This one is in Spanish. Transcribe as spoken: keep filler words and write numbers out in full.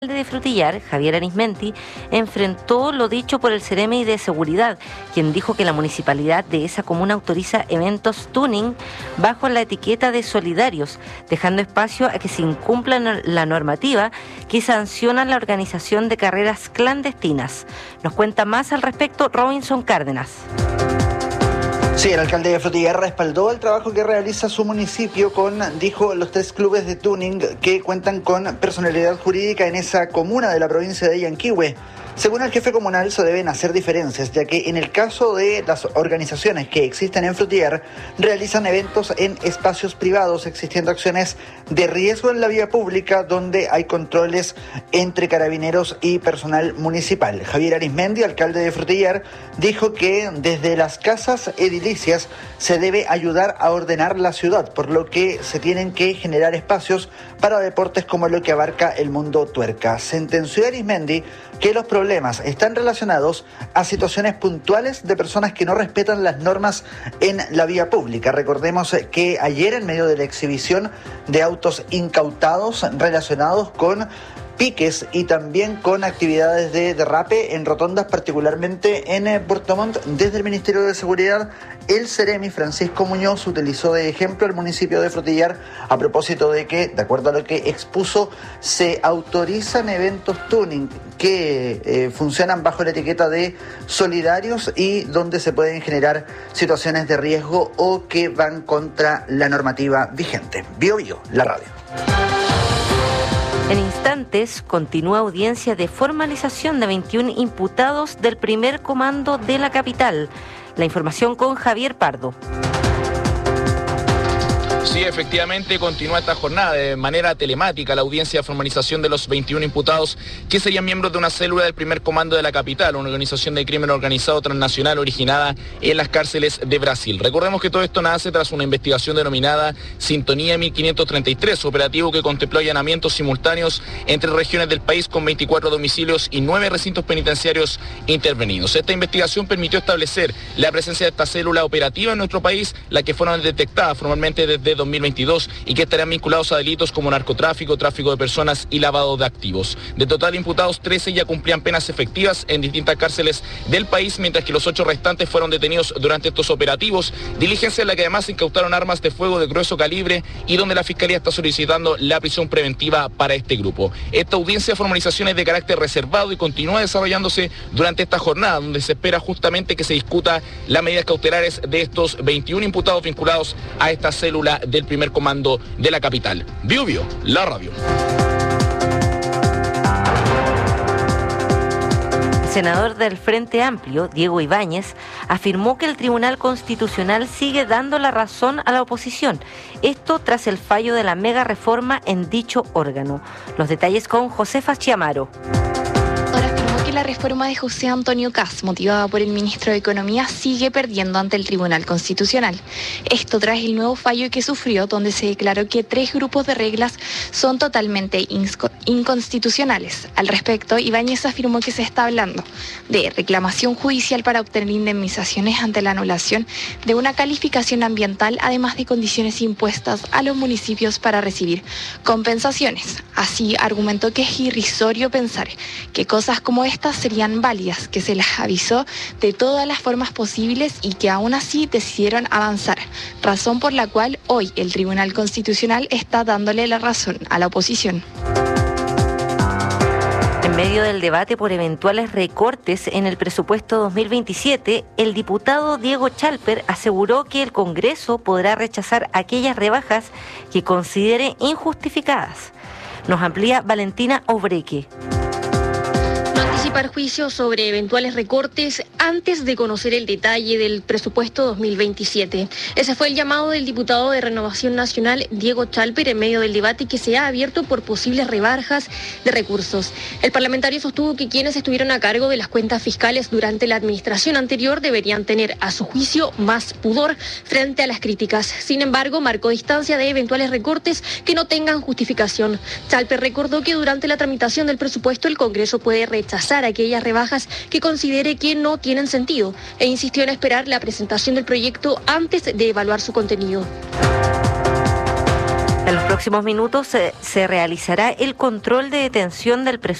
de Frutillar, Javier Arismendi, enfrentó lo dicho por el Ceremi de Seguridad, quien dijo que la municipalidad de esa comuna autoriza eventos tuning bajo la etiqueta de solidarios, dejando espacio a que se incumpla la normativa que sanciona la organización de carreras clandestinas. Nos cuenta más al respecto Robinson Cárdenas. Sí, el alcalde de Frutillar respaldó el trabajo que realiza su municipio con, dijo, los tres clubes de tuning que cuentan con personalidad jurídica en esa comuna de la provincia de Yanquihue. Según el jefe comunal, se deben hacer diferencias, ya que en el caso de las organizaciones que existen en Frutillar, realizan eventos en espacios privados, existiendo acciones de riesgo en la vía pública, donde hay controles entre carabineros y personal municipal. Javier Arismendi, alcalde de Frutillar, dijo que desde las casas edilicias se debe ayudar a ordenar la ciudad, por lo que se tienen que generar espacios para deportes como lo que abarca el mundo tuerca. Sentenció Arismendi que los problemas están relacionados a situaciones puntuales de personas que no respetan las normas en la vía pública. Recordemos que ayer, en medio de la exhibición de autos incautados relacionados con piques y también con actividades de derrape en rotondas, particularmente en Puerto Montt, desde el Ministerio de Seguridad, el Ceremi Francisco Muñoz utilizó de ejemplo el municipio de Frutillar a propósito de que, de acuerdo a lo que expuso, se autorizan eventos tuning que eh, funcionan bajo la etiqueta de solidarios y donde se pueden generar situaciones de riesgo o que van contra la normativa vigente. Bio Bio, la radio. En instantes, continúa audiencia de formalización de veintiún imputados del primer comando de la capital. La información con Javier Pardo. Sí, efectivamente continúa esta jornada de manera telemática la audiencia de formalización de los veintiún imputados que serían miembros de una célula del primer comando de la capital, una organización de crimen organizado transnacional originada en las cárceles de Brasil. Recordemos que todo esto nace tras una investigación denominada Sintonía mil quinientos treinta y tres, operativo que contempló allanamientos simultáneos entre regiones del país con veinticuatro domicilios y nueve recintos penitenciarios intervenidos. Esta investigación permitió establecer la presencia de esta célula operativa en nuestro país, la que fueron detectadas formalmente desde dos mil veintidós y que estarán vinculados a delitos como narcotráfico, tráfico de personas y lavado de activos. De total imputados, trece ya cumplían penas efectivas en distintas cárceles del país, mientras que los ocho restantes fueron detenidos durante estos operativos, diligencia en la que además se incautaron armas de fuego de grueso calibre y donde la Fiscalía está solicitando la prisión preventiva para este grupo. Esta audiencia de formalización es de carácter reservado y continúa desarrollándose durante esta jornada, donde se espera justamente que se discuta las medidas cautelares de estos veintiún imputados vinculados a esta célula del primer comando de la capital. Bio Bio, la radio. El senador del Frente Amplio, Diego Ibáñez, afirmó que el Tribunal Constitucional sigue dando la razón a la oposición. Esto tras el fallo de la mega reforma en dicho órgano. Los detalles con Josefa Chiamaro. La reforma de José Antonio Kast, motivada por el ministro de Economía, sigue perdiendo ante el Tribunal Constitucional. Esto tras el nuevo fallo que sufrió, donde se declaró que tres grupos de reglas son totalmente inconstitucionales. Al respecto, Ibáñez afirmó que se está hablando de reclamación judicial para obtener indemnizaciones ante la anulación de una calificación ambiental, además de condiciones impuestas a los municipios para recibir compensaciones. Así, argumentó que es irrisorio pensar que cosas como esta serían válidas, que se las avisó de todas las formas posibles y que aún así decidieron avanzar, razón por la cual hoy el Tribunal Constitucional está dándole la razón a la oposición. En medio del debate por eventuales recortes en el presupuesto dos mil veintisiete, el diputado Diego Chalper aseguró que el Congreso podrá rechazar aquellas rebajas que considere injustificadas. Nos amplía Valentina Obreque. Anticipar juicios sobre eventuales recortes antes de conocer el detalle del presupuesto dos mil veintisiete. Ese fue el llamado del diputado de Renovación Nacional, Diego Chalper, en medio del debate que se ha abierto por posibles rebajas de recursos. El parlamentario sostuvo que quienes estuvieron a cargo de las cuentas fiscales durante la administración anterior deberían tener, a su juicio, más pudor frente a las críticas. Sin embargo, marcó distancia de eventuales recortes que no tengan justificación. Chalper recordó que durante la tramitación del presupuesto el Congreso puede rechazar aquellas rebajas que considere que no tienen sentido e insistió en esperar la presentación del proyecto antes de evaluar su contenido. En los próximos minutos se, se realizará el control de detención del presunto